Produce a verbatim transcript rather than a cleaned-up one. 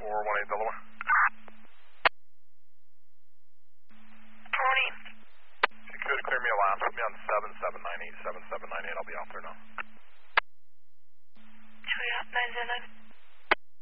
four one eight Delaware. Tony. If you could clear me a lap, put me on seven seven nine eight, seven seven nine eight, I'll be out there now. Two nine zero nine.